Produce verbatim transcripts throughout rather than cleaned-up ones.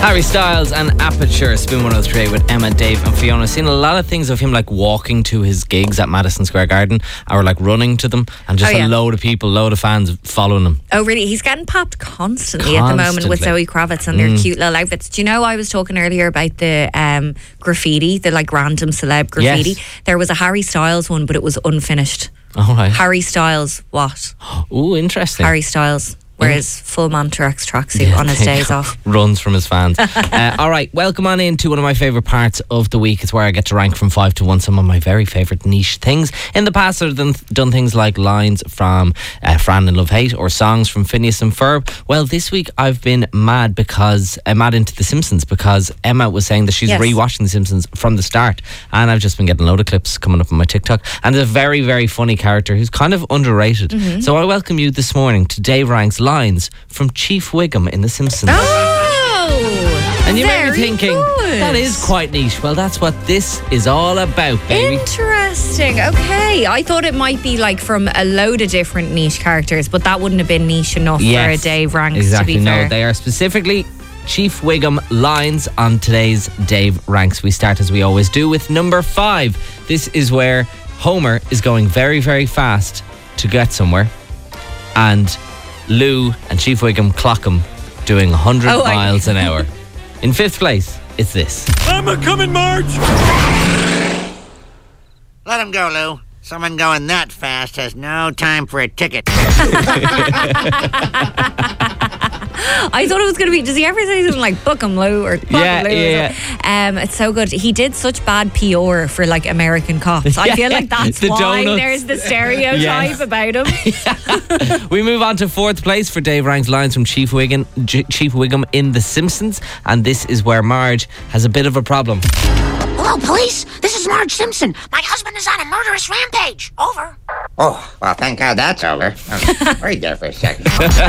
Harry Styles and Aperture, Spin one oh three with Emma, Dave and Fiona. I've seen a lot of things of him like walking to his gigs at Madison Square Garden or like running to them, and just Oh, yeah. a load of people, load of fans following him. Oh, really? He's getting popped constantly, Constantly. at the moment with Zoe Kravitz and their Mm. cute little outfits. Do you know, I was talking earlier about the um, graffiti, the like random celeb graffiti. Yes. There was a Harry Styles one, but it was unfinished. All right. Harry Styles, what? Ooh, interesting. Harry Styles wears full Monterex tracksuit on his days off. Runs from his fans. uh, all right, welcome on into one of my favourite parts of the week. It's where I get to rank from five to one some of my very favourite niche things. In the past, I've done, done things like lines from uh, Fran and Love Hate or songs from Phineas and Ferb. Well, this week I've been mad because uh, mad into The Simpsons because Emma was saying that she's Yes. rewatching The Simpsons from the start, and I've just been getting a load of clips coming up on my TikTok, and a very, very funny character who's kind of underrated. Mm-hmm. So I welcome you this morning to Dave Rank's lines from Chief Wiggum in The Simpsons. Oh! And you may be very thinking, good. that is quite niche. Well, that's what this is all about, baby. Interesting. Okay. I thought it might be like from a load of different niche characters, but that wouldn't have been niche enough for a Dave Ranks, exactly. to be No, fair. they are specifically Chief Wiggum lines on today's Dave Ranks. We start, as we always do, with number five. This is where Homer is going very, very fast to get somewhere, and Lou and Chief Wiggum clock him doing one hundred Oh, I- miles an hour. In fifth place, it's this. I'm a coming, Marge! Let him go, Lou. Someone going that fast has no time for a ticket. I thought it was going to be. Does he ever say something like "book him, Lou" or "Fuck Yeah, him, Lou"? yeah, Um, it's so good. He did such bad P R for like American cops. I feel like that's the why donuts. there's the stereotype Yes. about him. We move on to fourth place for Dave Rank's lines from Chief Wiggum, J- Chief Wiggum in The Simpsons, and this is where Marge has a bit of a problem. Hello, police. This is Marge Simpson. My husband is on a murderous rampage. Over. Oh, well, thank God that's over. Oh, wait there for a second.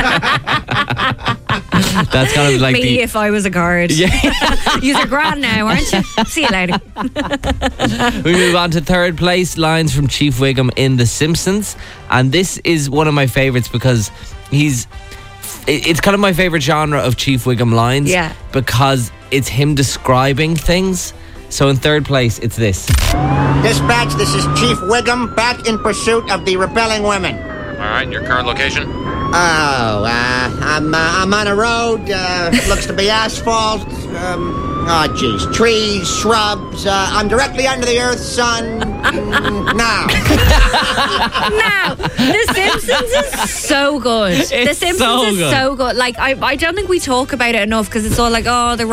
That's kind of like Me, the... if I was a guard. Yeah. You're grand now, aren't you? See you later. We move on to third place, lines from Chief Wiggum in The Simpsons, and this is one of my favourites because he's... it- It's kind of my favourite genre of Chief Wiggum lines, Yeah. because it's him describing things. So in third place, it's this. Dispatch, this is Chief Wiggum, back in pursuit of the rebelling women. All right, your current location? Oh, uh, I'm, uh, I'm on a road, uh, looks to be asphalt, um, oh, geez, trees, shrubs, uh, I'm directly under the earth's sun, mm, now. Now, The Simpsons is so good. The It's Simpsons so is good. so good. Like, I, I don't think we talk about it enough because it's all like, oh, the